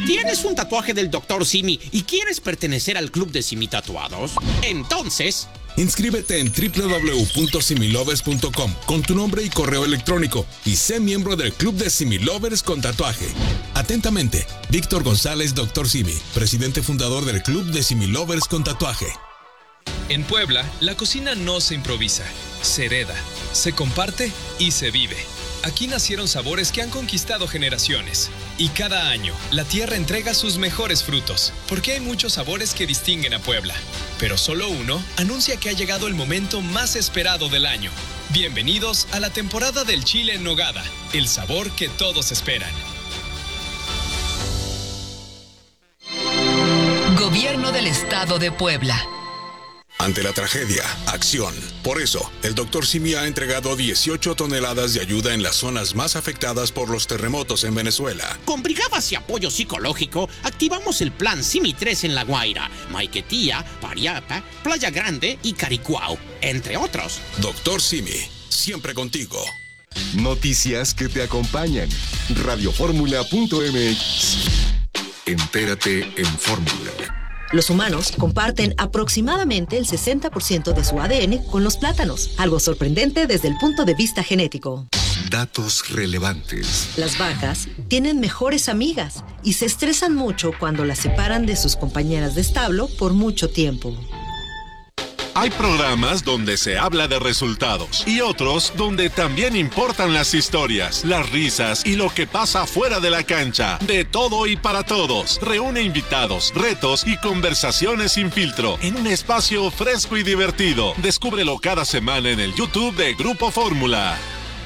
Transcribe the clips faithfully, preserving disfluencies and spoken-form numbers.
¿Tienes un tatuaje del doctor Simi y quieres pertenecer al club de Simi Tatuados? Entonces, inscríbete en doble u doble u doble u punto similovers punto com con tu nombre y correo electrónico y sé miembro del club de Similovers con tatuaje. Atentamente, Víctor González, doctor Simi, presidente fundador del club de Similovers con tatuaje. En Puebla, la cocina no se improvisa, se hereda, se comparte y se vive. Aquí nacieron sabores que han conquistado generaciones. Y cada año, la tierra entrega sus mejores frutos, porque hay muchos sabores que distinguen a Puebla. Pero solo uno anuncia que ha llegado el momento más esperado del año. Bienvenidos a la temporada del chile en nogada, el sabor que todos esperan. Gobierno del Estado de Puebla. Ante la tragedia, acción. Por eso, el doctor Simi ha entregado dieciocho toneladas de ayuda en las zonas más afectadas por los terremotos en Venezuela. Con brigadas y apoyo psicológico, activamos el plan Simi tres en La Guaira, Maiquetía, Pariapa, Playa Grande y Caricuao, entre otros. Doctor Simi, siempre contigo. Noticias que te acompañan. radio fórmula punto m x. Entérate en Fórmula. Los humanos comparten aproximadamente el sesenta por ciento de su A D N con los plátanos, algo sorprendente desde el punto de vista genético. Datos relevantes. Las vacas tienen mejores amigas y se estresan mucho cuando las separan de sus compañeras de establo por mucho tiempo. Hay programas donde se habla de resultados y otros donde también importan las historias, las risas y lo que pasa fuera de la cancha. De todo y para todos. Reúne invitados, retos y conversaciones sin filtro en un espacio fresco y divertido. Descúbrelo cada semana en el YouTube de Grupo Fórmula.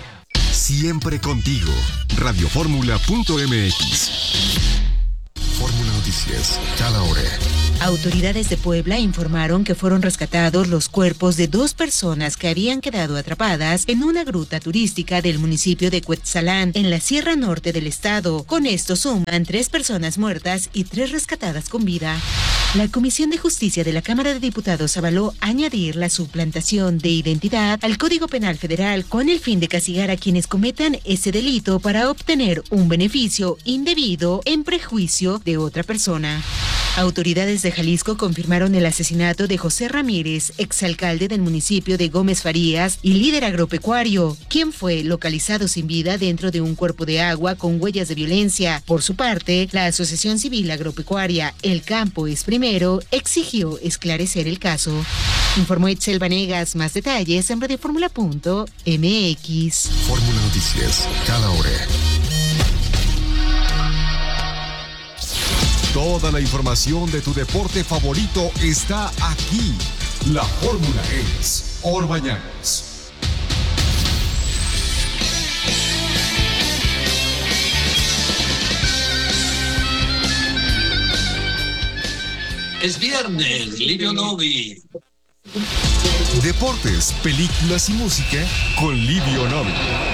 Siempre contigo. radio fórmula punto m x. Fórmula Noticias, cada hora. Autoridades de Puebla informaron que fueron rescatados los cuerpos de dos personas que habían quedado atrapadas en una gruta turística del municipio de Cuetzalán, en la Sierra Norte del estado. Con esto suman tres personas muertas y tres rescatadas con vida. La Comisión de Justicia de la Cámara de Diputados avaló añadir la suplantación de identidad al Código Penal Federal con el fin de castigar a quienes cometan ese delito para obtener un beneficio indebido en prejuicio de otra persona. Autoridades de Jalisco confirmaron el asesinato de José Ramírez, exalcalde del municipio de Gómez Farías y líder agropecuario, quien fue localizado sin vida dentro de un cuerpo de agua con huellas de violencia. Por su parte, la Asociación Civil Agropecuaria El Campo es Primero exigió esclarecer el caso. Informó Itzel Vanegas. Más detalles en radio fórmula punto m x. Fórmula Noticias, cada hora. Toda la información de tu deporte favorito está aquí. La fórmula es Orbañanos. Es viernes, Livio Novi. Deportes, películas y música con Livio Novi.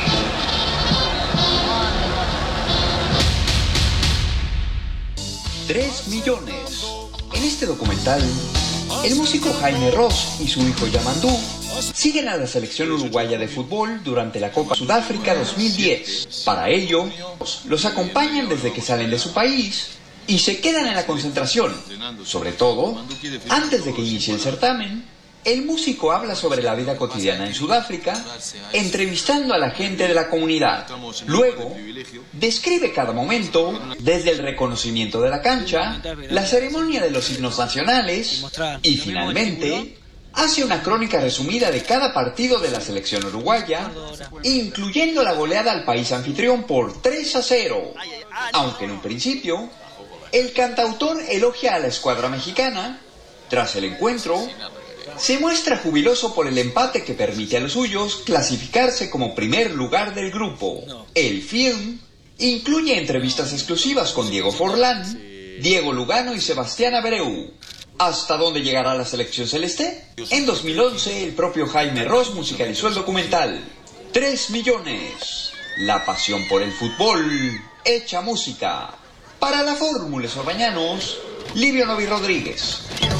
Tres millones. En este documental, el músico Jaime Ross y su hijo Yamandú siguen a la selección uruguaya de fútbol durante la Copa Sudáfrica dos mil diez. Para ello, los acompañan desde que salen de su país y se quedan en la concentración. Sobre todo, antes de que inicie el certamen, el músico habla sobre la vida cotidiana en Sudáfrica, entrevistando a la gente de la comunidad. Luego, describe cada momento, desde el reconocimiento de la cancha, la ceremonia de los himnos nacionales y, finalmente, hace una crónica resumida de cada partido de la selección uruguaya, incluyendo la goleada al país anfitrión por tres a cero. Aunque en un principio, el cantautor elogia a la escuadra mexicana. Tras el encuentro, se muestra jubiloso por el empate que permite a los suyos clasificarse como primer lugar del grupo. El film incluye entrevistas exclusivas con Diego Forlán, Diego Lugano y Sebastián Abreu. ¿Hasta dónde llegará la selección celeste? En dos mil once, el propio Jaime Ross musicalizó el documental Tres millones. La pasión por el fútbol hecha música. Para la Fórmula Orbañanos, Livio Novi Rodríguez.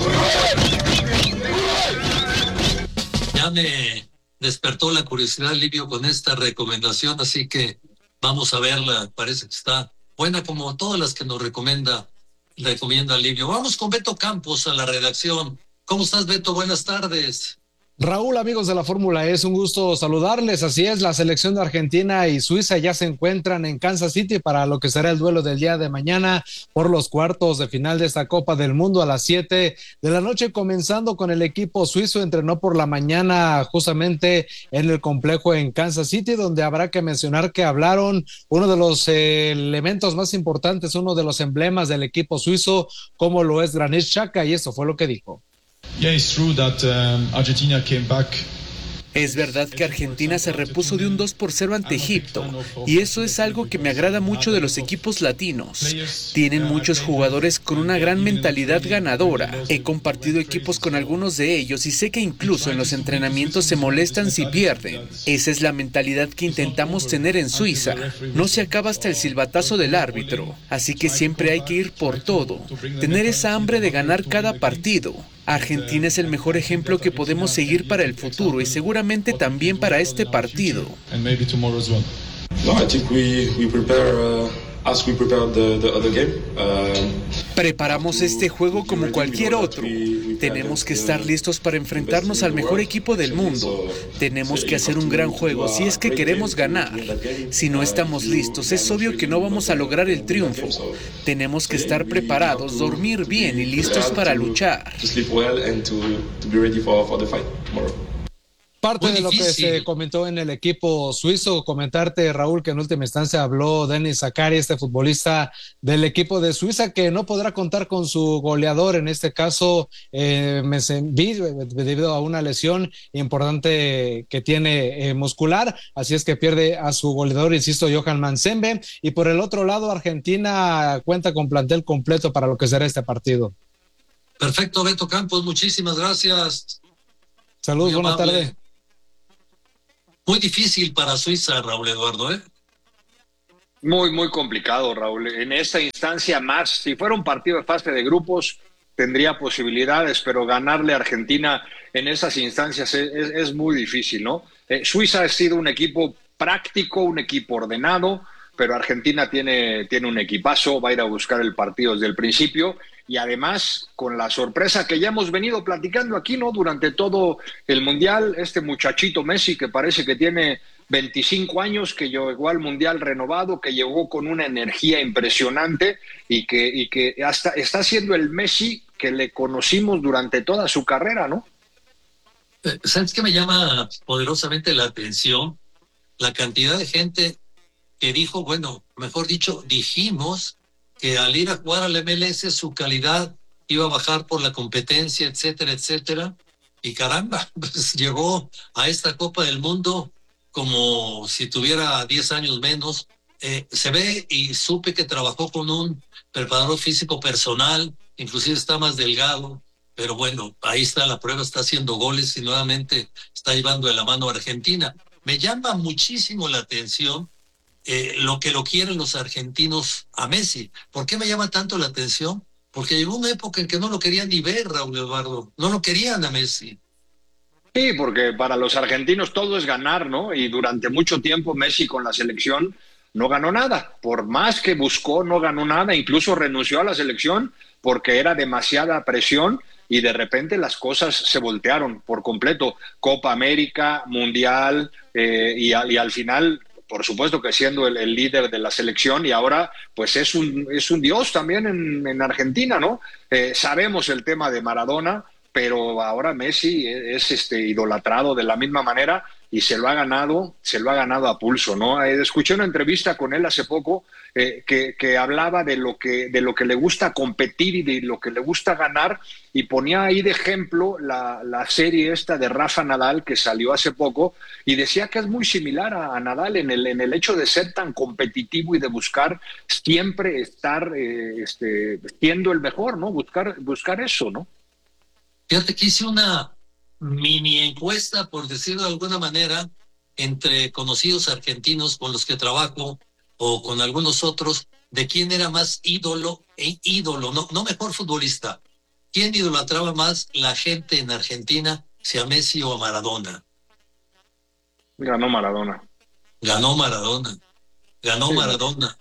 Ya me despertó la curiosidad, Livio, con esta recomendación, así que vamos a verla. Parece que está buena como todas las que nos recomienda, recomienda Livio. Vamos con Beto Campos a la redacción. ¿Cómo estás, Beto? Buenas tardes. Raúl, amigos de la Fórmula E, es un gusto saludarles. Así es, la selección de Argentina y Suiza ya se encuentran en Kansas City para lo que será el duelo del día de mañana por los cuartos de final de esta Copa del Mundo a las siete de la noche, comenzando con el equipo suizo. Entrenó por la mañana justamente en el complejo en Kansas City, donde habrá que mencionar que hablaron uno de los eh, elementos más importantes, uno de los emblemas del equipo suizo, como lo es Granit Xhaka, y eso fue lo que dijo. Yeah, it's true that um, Argentina came back. Es verdad que Argentina se repuso de un dos por cero ante Egipto, y eso es algo que me agrada mucho de los equipos latinos. Tienen muchos jugadores con una gran mentalidad ganadora. He compartido equipos con algunos de ellos y sé que incluso en los entrenamientos se molestan si pierden. Esa es la mentalidad que intentamos tener en Suiza. No se acaba hasta el silbatazo del árbitro, así que siempre hay que ir por todo, tener esa hambre de ganar cada partido. Argentina es el mejor ejemplo que podemos seguir para el futuro y seguramente también para este partido. Preparamos este juego como cualquier otro. Tenemos que estar listos para enfrentarnos al mejor equipo del mundo. Tenemos que hacer un gran juego si es que queremos ganar. Si no estamos listos, es obvio que no vamos a lograr el triunfo. Tenemos que estar preparados, dormir bien y listos para luchar. Parte de lo que se comentó en el equipo suizo, comentarte, Raúl, que en última instancia habló Denis Zakaria, este futbolista del equipo de Suiza, que no podrá contar con su goleador, en este caso eh, debido a una lesión importante que tiene eh, muscular, así es que pierde a su goleador, insisto, Johan Mansembe, y por el otro lado, Argentina cuenta con plantel completo para lo que será este partido. Perfecto, Beto Campos, muchísimas gracias. Saludos, buenas tardes. Muy difícil para Suiza, Raúl Eduardo, ¿eh? Muy, muy complicado, Raúl. En esta instancia más, si fuera un partido de fase de grupos, tendría posibilidades, pero ganarle a Argentina en esas instancias es, es, es muy difícil, ¿no? Eh, Suiza ha sido un equipo práctico, un equipo ordenado, pero Argentina tiene, tiene un equipazo, va a ir a buscar el partido desde el principio. Y además, con la sorpresa que ya hemos venido platicando aquí, ¿no? Durante todo el Mundial, este muchachito Messi, que parece que tiene veinticinco años, que llegó al Mundial renovado, que llegó con una energía impresionante y que, y que hasta está siendo el Messi que le conocimos durante toda su carrera, ¿no? ¿Sabes qué me llama poderosamente la atención? La cantidad de gente que dijo, bueno, mejor dicho, dijimos que al ir a jugar al M L S su calidad iba a bajar por la competencia, etcétera, etcétera. Y caramba, pues llegó a esta Copa del Mundo como si tuviera diez años menos. Eh, se ve y supe que trabajó con un preparador físico personal, inclusive está más delgado, pero bueno, ahí está la prueba, está haciendo goles y nuevamente está llevando de la mano a Argentina. Me llama muchísimo la atención Eh, lo que lo quieren los argentinos a Messi. ¿Por qué me llama tanto la atención? Porque llegó una época en que no lo querían ni ver, Raúl Eduardo. No lo querían a Messi. Sí, porque para los argentinos todo es ganar, ¿no? Y durante mucho tiempo Messi con la selección no ganó nada. Por más que buscó, no ganó nada. Incluso renunció a la selección porque era demasiada presión y de repente las cosas se voltearon por completo. Copa América, Mundial eh, y, a, y al final... Por supuesto que siendo el, el líder de la selección y ahora pues es un, es un dios también en, en Argentina, ¿no? Eh, sabemos el tema de Maradona, pero ahora Messi es este idolatrado de la misma manera y se lo ha ganado, se lo ha ganado a pulso, ¿no? Eh, escuché una entrevista con él hace poco eh, que, que hablaba de lo que, de lo que le gusta competir y de lo que le gusta ganar y ponía ahí de ejemplo la, la serie esta de Rafa Nadal que salió hace poco y decía que es muy similar a, a Nadal en el, en el hecho de ser tan competitivo y de buscar siempre estar eh, este, siendo el mejor, ¿no? Buscar, buscar eso, ¿no? Fíjate que hice una mini encuesta, por decirlo de alguna manera, entre conocidos argentinos con los que trabajo o con algunos otros, de quién era más ídolo e ídolo, no, no mejor futbolista. ¿Quién idolatraba más la gente en Argentina, si a Messi o a Maradona? Ganó Maradona. Ganó Maradona. Ganó sí. Maradona.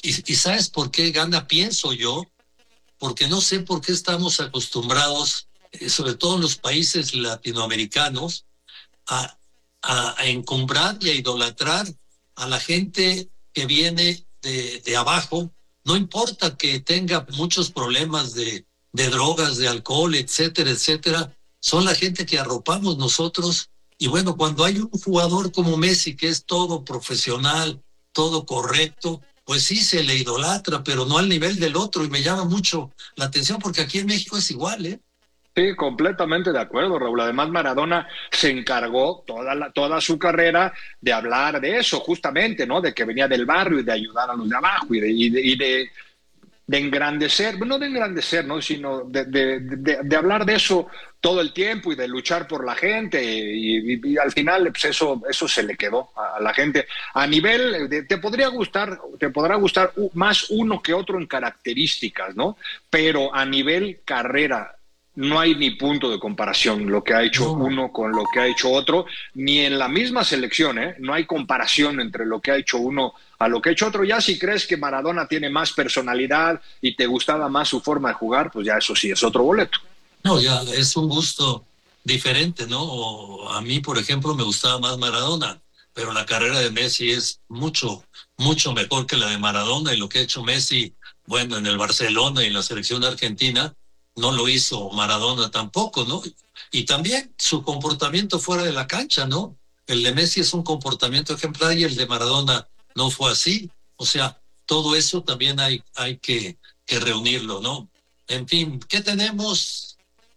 ¿Y, y sabes por qué gana? Pienso yo, porque no sé por qué estamos acostumbrados, eh, sobre todo en los países latinoamericanos, a, a, a encumbrar y a idolatrar a la gente que viene de, de abajo. No importa que tenga muchos problemas de, de drogas, de alcohol, etcétera, etcétera. Son la gente que arropamos nosotros. Y bueno, cuando hay un jugador como Messi, que es todo profesional, todo correcto, pues sí se le idolatra, pero no al nivel del otro. Y me llama mucho la atención porque aquí en México es igual, ¿eh? Sí, completamente de acuerdo, Raúl. Además, Maradona se encargó toda, la, toda su carrera de hablar de eso, justamente, ¿no? De que venía del barrio y de ayudar a los de abajo y de, y de, y de, de engrandecer, no de engrandecer, ¿no? Sino de, de, de, de hablar de eso todo el tiempo y de luchar por la gente. Y, y, y al final, pues eso, eso se le quedó a, a la gente. A nivel, de, te podría gustar, te podrá gustar más uno que otro en características, ¿no? Pero a nivel carrera, no hay ni punto de comparación lo que ha hecho no. uno con lo que ha hecho otro, ni en la misma selección, ¿eh? No hay comparación entre lo que ha hecho uno a lo que ha hecho otro. Ya si crees que Maradona tiene más personalidad y te gustaba más su forma de jugar, pues ya eso sí es otro boleto. No, ya es un gusto diferente, ¿no? O a mí, por ejemplo, me gustaba más Maradona, pero la carrera de Messi es mucho, mucho mejor que la de Maradona, y lo que ha hecho Messi, bueno, en el Barcelona y en la selección argentina, no lo hizo Maradona tampoco, ¿no? Y también su comportamiento fuera de la cancha, ¿no? El de Messi es un comportamiento ejemplar y el de Maradona no fue así. O sea, todo eso también hay, hay que, que reunirlo, ¿no? En fin, ¿qué tenemos?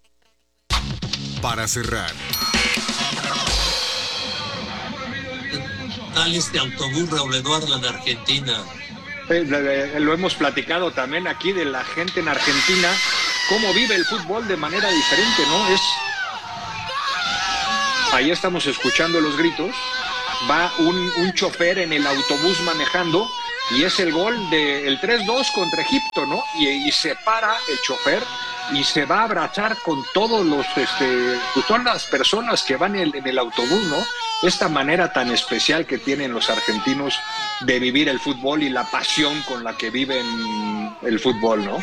Para cerrar. Tal este autobús, Raúl Eduardo, en Argentina. Eh, lo hemos platicado también aquí de la gente en Argentina, cómo vive el fútbol de manera diferente, ¿no? Es ahí estamos escuchando los gritos, va un, un chofer en el autobús manejando y es el gol del tres dos contra Egipto, ¿no? Y, y se para el chofer y se va a abrazar con todos los, este, pues todas las personas que van en, en el autobús, ¿no? Esta manera tan especial que tienen los argentinos de vivir el fútbol y la pasión con la que viven el fútbol, ¿no?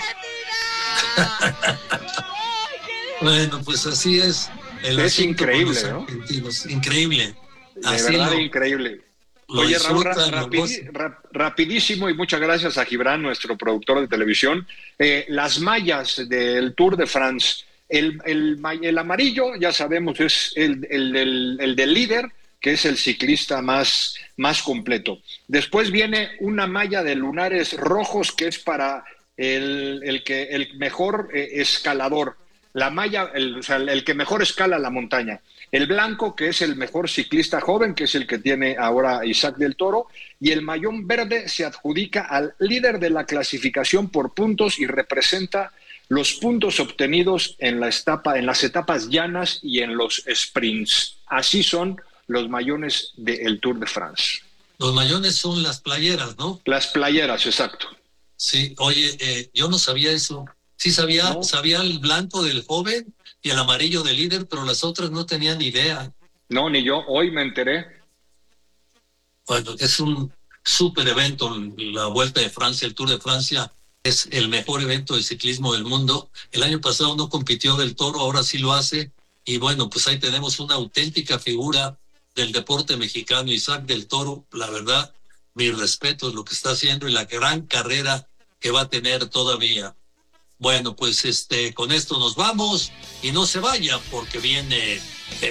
Bueno, pues así es. El es increíble, ¿no? Increíble. De así verdad, lo, increíble. Lo Oye, Raúl, ra, lo rapidi, ra, rapidísimo, y muchas gracias a Gibran, nuestro productor de televisión. Eh, las mallas del Tour de France. El, el, el amarillo, ya sabemos, es el, el, el, el del líder, que es el ciclista más, más completo. Después viene una malla de lunares rojos, que es para el, el, que, el mejor eh, escalador. La malla, el, o sea, el que mejor escala la montaña. El blanco, que es el mejor ciclista joven, que es el que tiene ahora Isaac del Toro. Y el mayón verde se adjudica al líder de la clasificación por puntos y representa los puntos obtenidos en, la etapa, en las etapas llanas y en los sprints. Así son los mayones del Tour de France. Los mayones son las playeras, ¿no? Las playeras, exacto. Sí, oye, eh, yo no sabía eso. Sí sabía, ¿no? Sabía el blanco del joven y el amarillo del líder, pero las otras no tenía ni idea. No, ni yo. Hoy me enteré. Bueno, es un súper evento, la Vuelta de Francia, el Tour de Francia. Es el mejor evento de ciclismo del mundo. El año pasado no compitió del Toro, ahora sí lo hace. Y bueno, pues ahí tenemos una auténtica figura del deporte mexicano, Isaac del Toro. La verdad, mi respeto es lo que está haciendo y la gran carrera que va a tener todavía. Bueno, pues este, con esto nos vamos y no se vaya porque viene